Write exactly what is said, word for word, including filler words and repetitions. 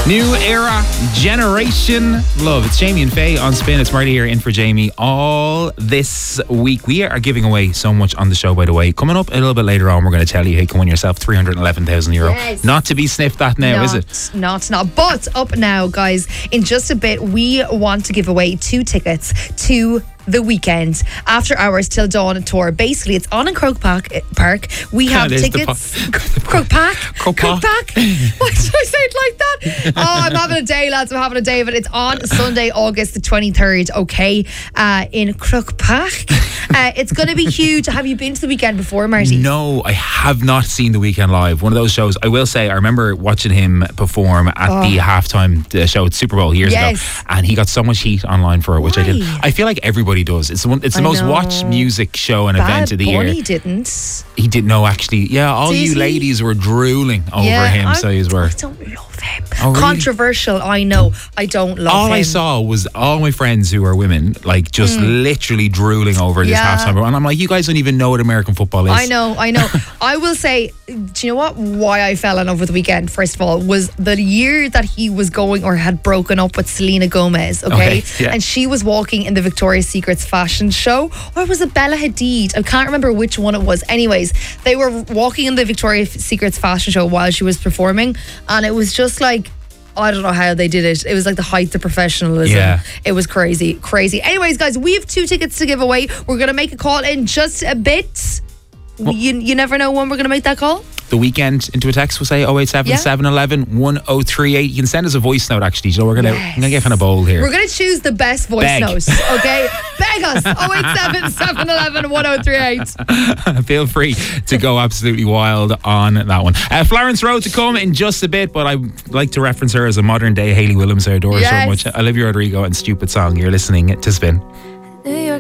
New era, generation love. It's Jamie and Faye on Spin. It's Marty here in for Jamie all this week. We are giving away so much on the show, by the way. Coming up a little bit later on, we're going to tell you how you can win yourself three hundred eleven thousand euro. Yes. Not to be sniffed at now, not, is it? Not, not. But up now, guys, in just a bit, we want to give away two tickets to The Weeknd After Hours Till Dawn tour. Basically, it's on in Croke Park. Park. We have That is the tickets. po- Croke Park. Croke Croke Park. Park. Why did I say it like that? Oh, I'm having a day, lads. I'm having a day of it. It's on Sunday, August the twenty-third. Okay, uh, in Croke Park. Uh, it's going to be huge. Have you been to The Weeknd before, Marty? No, I have not seen The Weeknd live. One of those shows. I will say, I remember watching him perform at Oh. the halftime uh, show at Super Bowl years Yes. ago, and he got so much heat online for it, which I did. Why? I feel like everybody does. It's the one. It's the I most know. watched music show and event Bad of the Bunny year. didn't. He didn't know, actually. Yeah, all Did you he? ladies were drooling over Yeah, him. I, So you were. I don't love him. Oh, really? Controversial, I know. I don't love All him. I saw was all my friends who are women, like, just literally drooling over this Yeah. halftime. And I'm like, you guys don't even know what American football is. I know, I know. I will say, do you know what? Why I fell in love with The Weeknd, first of all, was the year that he was going or had broken up with Selena Gomez, okay? Okay, yeah. And she was walking in the Victoria's Secret's fashion show. Or was it Bella Hadid? I can't remember which one it was. Anyways, they were walking in the Victoria's Secret's fashion show while she was performing. And it was just like, I don't know how they did it. It was like the height of professionalism. Yeah. It was crazy, crazy. Anyways, guys, we have two tickets to give away. We're going to make a call in just a bit. You, you never know when we're going to make that call. The Weekend into a text, we'll say oh eight seven, seven one one, one oh three eight. You can send us a voice note, actually. You know, we're going Yes. to get kind of bold here. We're going to choose the best voice Beg. note, okay? Beg us. oh eight seven, seven one one, one oh three eight. Feel free to go absolutely wild on that one. Uh, Florence Rowe to come in just a bit, but I like to reference her as a modern day Hayley Williams. I adore her Yes. so much. Olivia Rodrigo and Stupid Song. You're listening to Spin.